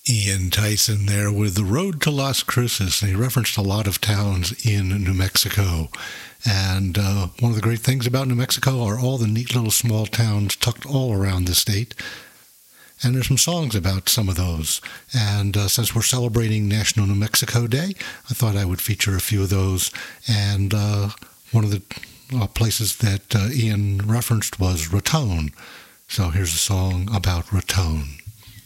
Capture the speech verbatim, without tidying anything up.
Ian Tyson there with The Road to Las Cruces, and he referenced a lot of towns in New Mexico. And uh, one of the great things about New Mexico are all the neat little small towns tucked all around the state. And there's some songs about some of those. And uh, since we're celebrating National New Mexico Day, I thought I would feature a few of those. And uh, one of the uh, places that uh, Ian referenced was Raton. So here's a song about Raton.